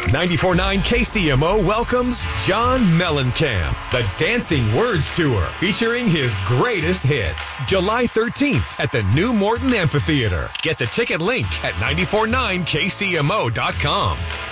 94.9 KCMO welcomes John Mellencamp, the Dancing Words Tour, featuring his greatest hits. July 13th at the New Morton Amphitheater. Get the ticket link at 949kcmo.com.